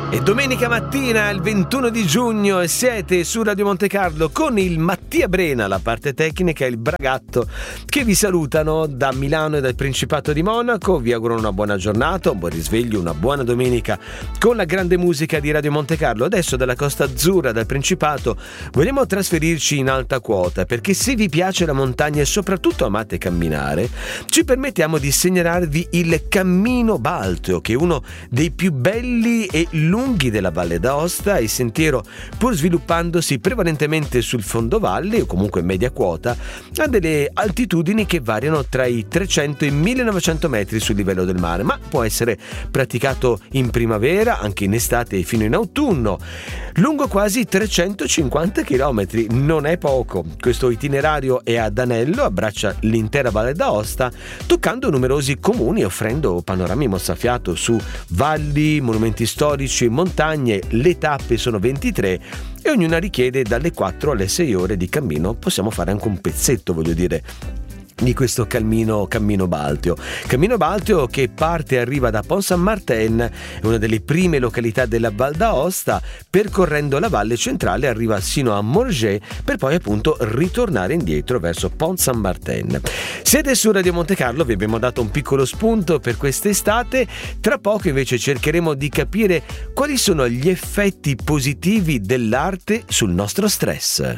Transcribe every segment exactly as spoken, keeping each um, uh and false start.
E domenica mattina, il ventuno di giugno, e siete su Radio Monte Carlo con il Mattia Brena, la parte tecnica, e il Bragatto, che vi salutano da Milano e dal Principato di Monaco. Vi auguro una buona giornata, un buon risveglio, una buona domenica con la grande musica di Radio Monte Carlo. Adesso dalla Costa Azzurra, dal Principato, vogliamo trasferirci in alta quota, perché se vi piace la montagna e soprattutto amate camminare, ci permettiamo di segnalarvi il Cammino Balteo, che è uno dei più belli e lunghi della Valle d'Aosta. Il sentiero, pur sviluppandosi prevalentemente sul fondovalle o comunque media quota, ha delle altitudini che variano tra i trecento e i millenovecento metri sul livello del mare, ma può essere praticato in primavera, anche in estate e fino in autunno, lungo quasi trecentocinquanta chilometri. Non è poco. Questo itinerario è ad anello, abbraccia l'intera Valle d'Aosta, toccando numerosi comuni, offrendo panorami mozzafiato su valli, monumenti storici, montagne. Le tappe sono ventitré e ognuna richiede dalle quattro alle sei ore di cammino. Possiamo fare anche un pezzetto, voglio dire, di questo cammino, cammino Balteo. Cammino Balteo che parte e arriva da Pont-Saint-Martin, è una delle prime località della Val d'Aosta. Percorrendo la valle centrale arriva sino a Morges, per poi appunto ritornare indietro verso Pont-Saint-Martin. Siete su Radio Monte Carlo, vi abbiamo dato un piccolo spunto per quest'estate. Tra poco invece cercheremo di capire quali sono gli effetti positivi dell'arte sul nostro stress.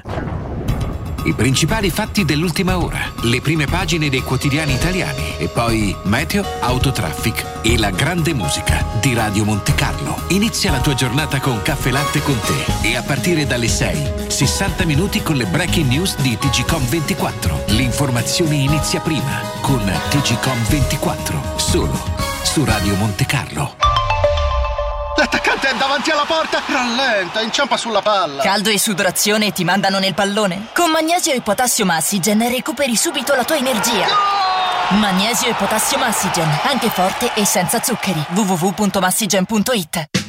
I principali fatti dell'ultima ora, le prime pagine dei quotidiani italiani e poi meteo, autotraffic e la grande musica di Radio Monte Carlo. Inizia la tua giornata con Caffè Latte con te e a partire dalle sei, sessanta minuti con le breaking news di T G Com ventiquattro. L'informazione inizia prima con T G Com ventiquattro, solo su Radio Monte Carlo. L'attaccante è davanti alla porta, rallenta, inciampa sulla palla. Caldo e sudorazione e ti mandano nel pallone? Con Magnesio e Potassio Massigen recuperi subito la tua energia. No! Magnesio e Potassio Massigen, anche forte e senza zuccheri. w w w punto massigen punto it.